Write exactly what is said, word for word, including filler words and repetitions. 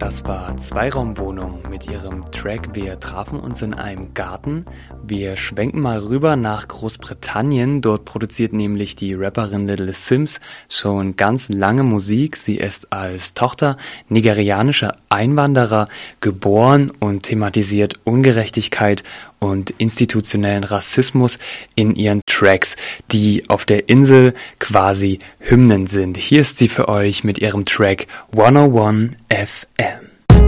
Das war Zweiraumwohnung mit ihrem Track Wir trafen uns in einem Garten. Wir schwenken mal rüber nach Großbritannien. Dort produziert nämlich die Rapperin Little Simz schon ganz lange Musik. Sie ist als Tochter nigerianischer Einwanderer geboren und thematisiert Ungerechtigkeit und institutionellen Rassismus in ihren Tracks, die auf der Insel quasi Hymnen sind. Hier ist sie für euch mit ihrem Track hunderteins F M.